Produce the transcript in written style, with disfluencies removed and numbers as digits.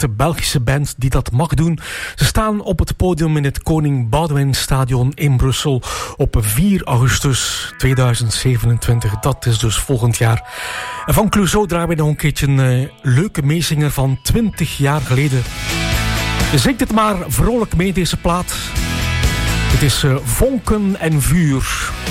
eerste Belgische band die dat mag doen. Ze staan op het podium in het Koning Boudewijn Stadion in Brussel op 4 augustus 2027. Dat is dus volgend jaar. En van Clouseau draaien we nog een keertje een leuke meezinger van 20 jaar geleden. Zingt het maar vrolijk mee, deze plaat. Het is Vonken en Vuur.